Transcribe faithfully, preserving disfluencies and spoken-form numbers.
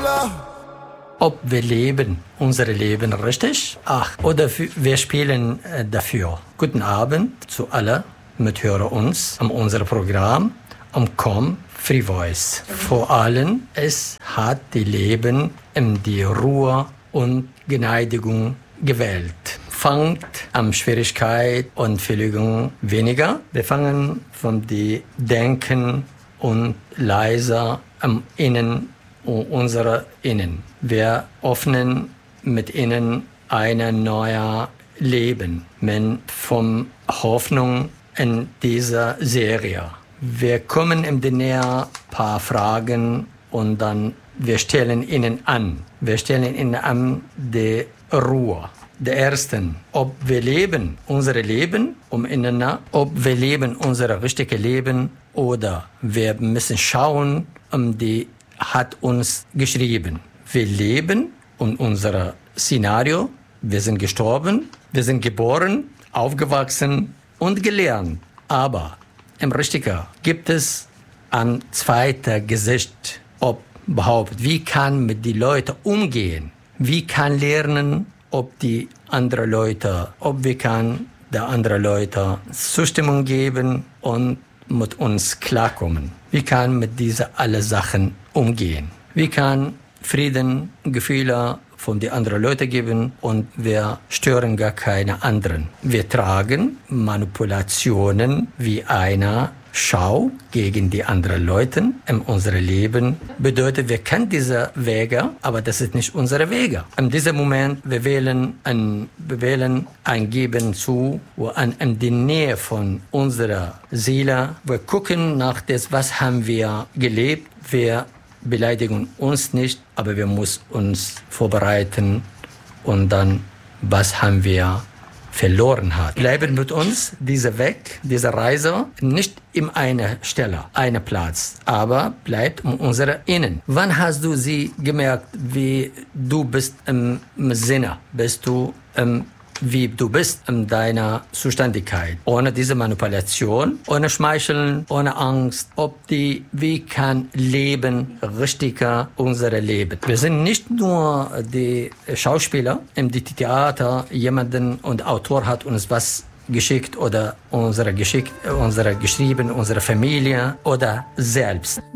Ob wir leben, unser Leben richtig, ach, oder wir spielen dafür. Guten Abend zu allen Mithörer uns an unserem Programm am Com Free Voice. Vor allem, es hat die Leben in die Ruhe und Gneidigung gewählt. Fangt an Schwierigkeit und Verlegung weniger. Wir fangen von die Denken und leiser am Innen unserer Innen. Wir öffnen mit ihnen ein neues Leben mit von Hoffnung in dieser Serie. Wir kommen in die Nähe paar Fragen und dann wir stellen ihnen an. Wir stellen ihnen an die Ruhe. Der ersten, ob wir leben, unser Leben umeinander, ob wir leben unser richtiges Leben oder wir müssen schauen, um die hat uns geschrieben. Wir leben in unser Szenario, wir sind gestorben, wir sind geboren, aufgewachsen und gelernt. Aber im Richtigen gibt es ein zweites Gesicht, ob behauptet, wie kann mit den Leuten umgehen, wie kann lernen, ob die anderen Leute, ob wir kann der anderen Leute Zustimmung geben und mit uns klarkommen. Wie kann mit diesen alle Sachen umgehen? Wie kann Frieden, Gefühle von den anderen Leuten geben und wir stören gar keine anderen. Wir tragen Manipulationen wie eine Schau gegen die anderen Leute in unserem Leben. Bedeutet, wir kennen diese Wege, aber das ist nicht unsere Wege. In diesem Moment, wir wählen ein, wir wählen ein Geben zu, wo an, in die Nähe von unserer Seele, wir gucken nach das, was haben wir gelebt. Wir beleidigen uns nicht, aber wir müssen uns vorbereiten und dann, was haben wir verloren hat. Bleiben mit uns dieser Weg, diese Reise, nicht in einer Stelle, einer Platz, aber bleibt in unserer Innen. Wann hast du sie gemerkt, wie du bist im, im Sinne, bist du im wie du bist in deiner Zuständigkeit. Ohne diese Manipulation, ohne Schmeicheln, ohne Angst, ob die, wie kann Leben richtiger unser Leben. Wir sind nicht nur die Schauspieler im Theater, jemanden und Autor hat uns was geschickt oder unsere geschickt, unsere geschrieben, unsere Familie oder selbst.